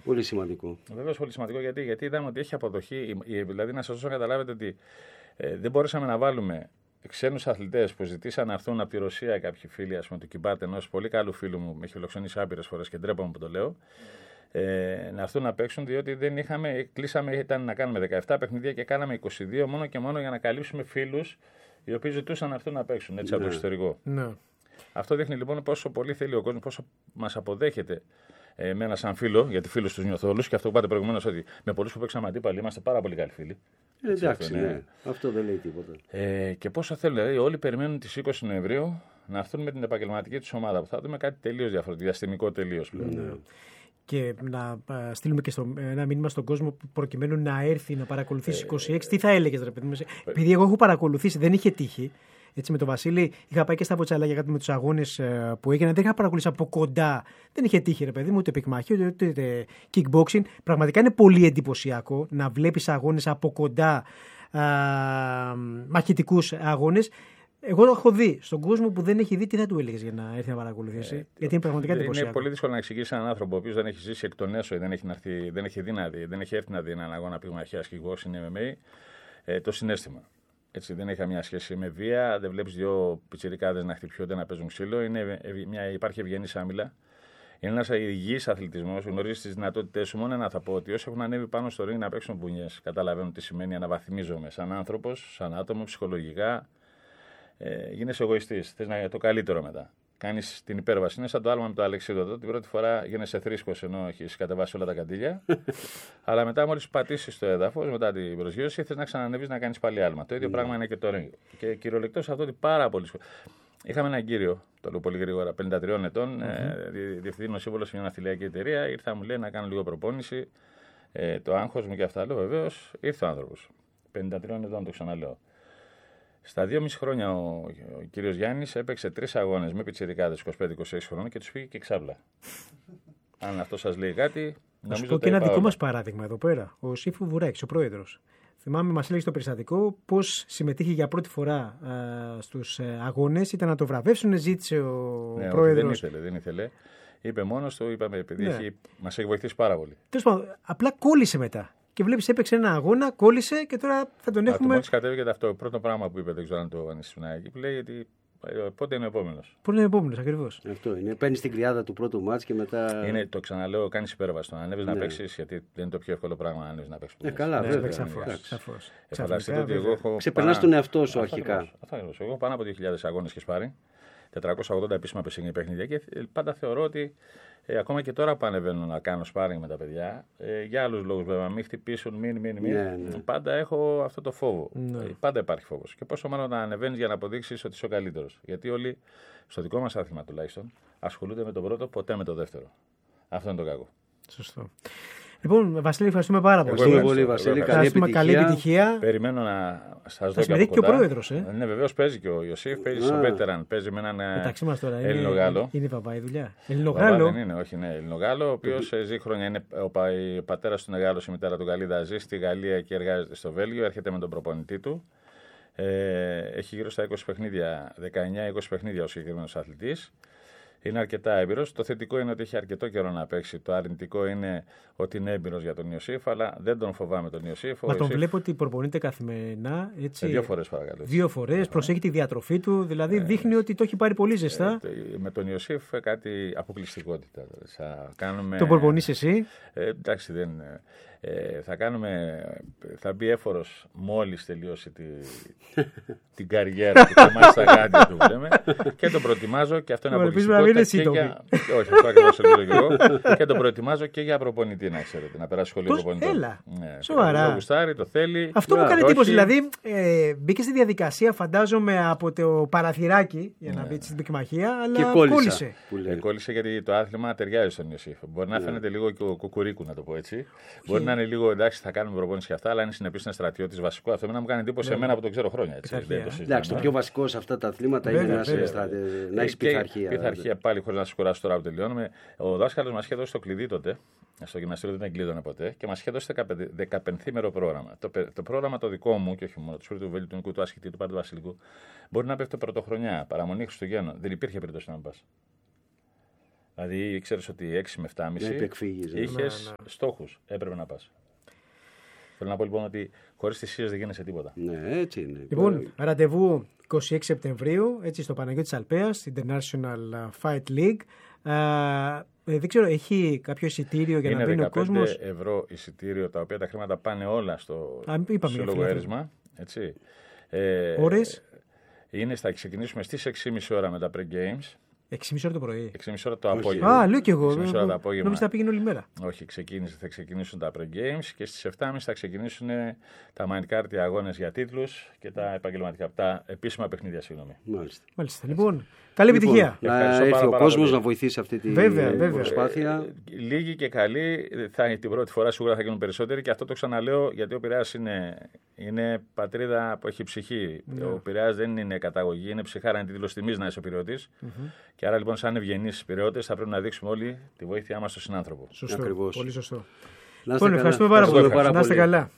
Πολύ σημαντικό. Βεβαίως πολύ σημαντικό γιατί είδαμε ότι έχει αποδοχή. Δηλαδή, να σας δώσω να καταλάβετε ότι δεν μπορέσαμε να βάλουμε ξένους αθλητές που ζητήσαν να έρθουν από τη Ρωσία, κάποιοι φίλοι, ας πούμε, του Κιμπάτε, ενός πολύ καλού φίλου μου, με έχει φιλοξενήσει άπειρες φορές και ντρέπομαι που το λέω, να έρθουν να παίξουν, διότι δεν είχαμε, κλείσαμε, ήταν να κάνουμε 17 παιχνίδια και κάναμε 22 μόνο και μόνο για να καλύψουμε φίλους οι οποίοι ζητούσαν να έρθουν να παίξουν έτσι, από το εξωτερικό. Ναι. Αυτό δείχνει λοιπόν πόσο πολύ θέλει ο κόσμος, πόσο μας αποδέχεται με ένα σαν φίλο, γιατί φίλους τους νιώθω όλους, και αυτό που είπατε προηγουμένως, ότι με πολλούς που παίξαμε αντίπαλοι είμαστε πάρα πολύ καλοί φίλοι. Εντάξει, ναι. Αυτό δεν λέει τίποτα. Και πόσο θέλουν, δηλαδή, όλοι περιμένουν τις 20 Νοεμβρίου να έρθουν με την επαγγελματική τους ομάδα, που θα δούμε κάτι τελείως διαφορετικό, διαστημικό τελείως πλέον. Ναι. Και να στείλουμε και ένα μήνυμα στον κόσμο προκειμένου να έρθει να παρακολουθήσει 26. Τι θα έλεγες, ρε παιδί μου? Επειδή εγώ έχω παρακολουθήσει, δεν είχε τύχει. Έτσι, με τον Βασίλη είχα πάει και στα Βοτσαλάκια κάτι με τους αγώνες που έγιναν. Δεν είχα παρακολουθήσει από κοντά. Δεν είχε τύχει, ρε παιδί μου, ούτε πικμαχείο ούτε kickboxing. Πραγματικά είναι πολύ εντυπωσιακό να βλέπεις αγώνες από κοντά, μαχητικούς αγώνες. Εγώ το έχω δει. Στον κόσμο που δεν έχει δει, τι θα του έλεγες για να έρθει να παρακολουθήσει? Γιατί είναι πραγματικά εντυπωσιακό. Είναι πολύ δύσκολο να εξηγήσει έναν άνθρωπο ο οποίος δεν έχει ζήσει εκ των έσω, δεν έχει έρθει να δει έναν αγώνα πυγμαχίας, kickboxing, MMA, το συναίσθημα. Έτσι, δεν έχει καμία σχέση με βία, δεν βλέπεις δύο πιτσιρικάδες να χτυπιούνται, να παίζουν ξύλο. Υπάρχει ευγενής άμυλα. Είναι ένας υγιής αθλητισμός, γνωρίζεις τις δυνατότητές σου. Μόνο ένα θα πω, ότι όσοι έχουν ανέβει πάνω στο ring να παίξουν μπουνιές, καταλαβαίνουν τι σημαίνει αναβαθμίζομαι σαν άνθρωπος, σαν άτομο, ψυχολογικά. Γίνεσαι εγωιστής, θες το καλύτερο μετά. Κάνεις την υπέρβαση. Είναι σαν το άλμα με το αλεξίδωτο. Την πρώτη φορά γίνεσαι θρήσκος ενώ έχεις κατεβάσει όλα τα καντήλια. Αλλά μετά, μόλις πατήσεις το έδαφος, μετά την προσγείωση, θες να ξανανεύεις να κάνεις πάλι άλμα. Το ίδιο πράγμα είναι και το ring. Και κυριολεκτό σε αυτό ότι πάρα πολύ. Είχαμε έναν κύριο, το λέω πολύ γρήγορα, 53 ετών, διευθυντή σύμβολο σε μια ναυτιλιακή εταιρεία. Ήρθα, μου λέει να κάνω λίγο προπόνηση. Το άγχος μου και αυτά, λέω βεβαίως. Ήρθε ο άνθρωπος. 53 ετών, το ξαναλέω. Στα 2,5 χρόνια ο κύριος Γιάννης έπαιξε 3 αγώνες με πιτσιρικάδες 25-26 χρόνων και τους πήγε και ξάπλα. Αν αυτό σας λέει κάτι, να σου πω και ένα δικό μας παράδειγμα εδώ πέρα. Ο Σύφου Βουράκης, ο πρόεδρος. Θυμάμαι, μας έλεγε στο περιστατικό πώς συμμετείχε για πρώτη φορά στους αγώνες. Ήταν να το βραβεύσουν, ζήτησε ο πρόεδρος. Δεν ήθελε. Είπε μόνος του, είπαμε, επειδή μας έχει βοηθήσει πάρα πολύ. Τέλος πάντων, απλά κόλλησε μετά. Και βλέπεις, έπαιξε ένα αγώνα, κόλλησε και τώρα θα τον έχουμε. Μόλις κατέβηκε αυτό, το πρώτο πράγμα που είπε, δεν ξέρω αν το ανησυχουνάει, που λέει ότι πότε είναι ο επόμενος. Πότε είναι ο επόμενος, ακριβώς. Αυτό είναι. Παίρνεις την κρυάδα του πρώτου μάτς και μετά. Είναι, το ξαναλέω, κάνεις υπέρβαση. Να ανέβεις να παίξεις, γιατί δεν είναι το πιο εύκολο πράγμα να ανέβεις να παίξεις. Καλά, βέβαια. Σαφώς. Φανταστείτε ότι εγώ έχω. Ξεπερνάς τον εαυτό σου αρχικά. Εγώ έχω πάνω από 2.000 αγώνες και σπάρει. 480 επίσημα παιχνίδια και πάντα θεωρώ ότι ακόμα και τώρα που ανεβαίνω να κάνω σπάρινγκ με τα παιδιά, για άλλους λόγους βέβαια, μην χτυπήσουν, μην. Πάντα έχω αυτό το φόβο. Πάντα υπάρχει φόβος. Και πόσο μάλλον να ανεβαίνεις για να αποδείξεις ότι είσαι ο καλύτερος. Γιατί όλοι, στο δικό μας άθλημα τουλάχιστον, ασχολούνται με τον πρώτο, ποτέ με το δεύτερο. Αυτό είναι το κακό. Σωστό. Λοιπόν, Βασίλη, ευχαριστούμε πάρα πολύ. Ευχαριστούμε πολύ, Βασίλη. Καλή επιτυχία. Περιμένω να σας δω. Θα συμμετέχει και ο πρόεδρος. Ναι, βεβαίως παίζει και ο Ιωσήφ, παίζει στο Veteran. Παίζει με έναν Ελληνογάλο. Είναι παπά η δουλειά. Ελληνογάλο. Δεν είναι, όχι, ναι. Ελληνογάλο, ο οποίος ζει χρόνια. Είναι ο πατέρας του είναι Γάλλος, η μητέρα του Γαλλίδα. Ζει στη Γαλλία και εργάζεται στο Βέλγιο. Έρχεται με τον προπονητή του. Έχει γύρω στα 20 παιχνίδια, 19-20 παιχνίδια ο συγκεκριμένος αθλητής. Είναι αρκετά έμπειρος. Το θετικό είναι ότι έχει αρκετό καιρό να παίξει. Το αρνητικό είναι ότι είναι έμπειρος για τον Ιωσήφ, αλλά δεν τον φοβάμαι τον Ιωσήφ. Μα τον βλέπω ότι προπονείται καθημερινά. Έτσι, 2 φορές παρακαλώ. 2 φορές, προσέχει τη διατροφή του, δηλαδή δείχνει ότι το έχει πάρει πολύ ζεστά. Με τον Ιωσήφ κάτι αποκλειστικότητα. Τον προπονείς εσύ. Εντάξει, δεν. Θα μπει έφορος μόλις τελειώσει την καριέρα του και μάλιστα στα γάντια του λέμε, και τον προετοιμάζω και αυτό είναι αποκλειστικότητα όχι, αυτό ακριβώς ελπίζω και εγώ, και τον προετοιμάζω και για προπονητή, να ξέρετε, να περάσει σχολείο προπονητή. Έλα, σοβαρά. Το γουστάρει, το θέλει. Αυτό μου κάνει εντύπωση, δηλαδή μπήκε στη διαδικασία, φαντάζομαι, από το παραθυράκι για να μπει στην πικμαχία, αλλά κόλλησε. Κόλλησε γιατί το άθλημα ταιριάζει στον Ιωσήφ. Μπορεί να φαίνεται λίγο και ο κουκουρίκου, να το πω έτσι. Μπορεί να είναι λίγο εντάξει, θα κάνουμε προπόνηση και αυτά, αλλά είναι συνεπής, είναι στρατιώτης βασικό. Αυτό μου κάνει εντύπωση εμένα που το ξέρω χρόνια. Εντάξει, το πιο βασικό σε αυτά τα αθλήματα είναι να έχει πειθαρχία. Πειθαρχία πάλι, χωρίς να σα κουράσω τώρα που τελειώνουμε. Ο δάσκαλος μας είχε δώσει το κλειδί τότε, στο γυμναστήριο δεν κλείδωνε ποτέ, και μας είχε δώσει 15ημερο πρόγραμμα. Το πρόγραμμα το δικό μου, και όχι μόνο του Σπίρου του Βέλγιου, του Νικού, του Άσχητη, του Πάντου Βασιλικού, μπορεί να πέφτει πρωτοχρονιά, παραμονή Χριστουγέννων. Δεν υπήρχε περίπτωση να πας. Δηλαδή, ξέρεις ότι 6 με 7,5 είχες στόχους. Έπρεπε να πας. Θέλω να πω λοιπόν ότι χωρίς θυσίες δεν γίνεσαι τίποτα. Ναι, έτσι είναι. Λοιπόν, ραντεβού 26 Σεπτεμβρίου, έτσι στο Παναγιώτης Αλπέας, International Fight League. Δεν ξέρω, έχει κάποιο εισιτήριο για να μπαίνει ο κόσμος? Είναι 15 ευρώ εισιτήριο, τα οποία τα χρήματα πάνε όλα στο λογοέρισμα. Έτσι. Ώρες? Θα ξεκινήσουμε στις 6.30 ώρα με τα pre-games. 6.30 ώρα το πρωί. 6.30 ώρα το απόγευμα. Λέω κι εγώ. Νόμιζα θα πήγαινε όλη μέρα. Όχι, θα ξεκινήσουν τα pre-games και στις 7.30 θα ξεκινήσουν τα mindcard, οι αγώνες για τίτλους και τα επαγγελματικά, τα επίσημα παιχνίδια, συγγνώμη. Μάλιστα. Λοιπόν, καλή επιτυχία. Να έρθει ο κόσμος να βοηθήσει αυτή την προσπάθεια. Λίγοι και καλοί, την πρώτη φορά σίγουρα θα γίνουν περισσότεροι και αυτό το ξαναλέω γιατί ο Πειραιάς είναι πατρίδα που έχει ψυχή. Ο Πειραιάς δεν είναι καταγωγή, είναι ψυχάρα, είναι τίτλος τιμής να είσαι ο Πειραιώτης. Και άρα λοιπόν, σαν ευγενείς Πειραιώτες, θα πρέπει να δείξουμε όλοι τη βοήθειά μας στον συνάνθρωπο. Σωστό. Πολύ σωστό. Λοιπόν, ευχαριστούμε πάρα πολύ. Να είστε καλά.